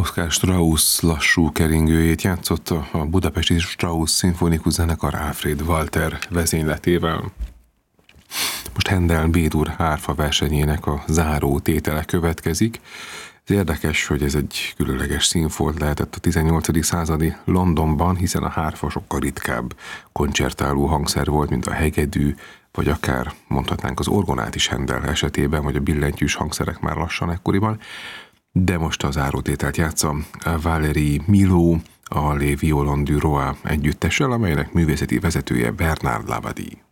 Oskar Strauss lassú keringőjét játszotta a Budapesti Strauss Szimfonikus Zenekar Alfred Walter vezényletével. Most Händel B-dur hárfa versenyének a záró tétele következik. Ez érdekes, hogy ez egy különleges színfolt lehetett a 18. századi Londonban, hiszen a hárfa sokkal ritkább koncertáló hangszer volt, mint a hegedű, vagy akár mondhatnánk az orgonát is Händel esetében, vagy a billentyűs hangszerek már lassan ekkoriban. De most az zárótételt játsza Valérie Milhaud, a Les Violons du Roi együttessel, amelynek művészeti vezetője Bernard Labadie.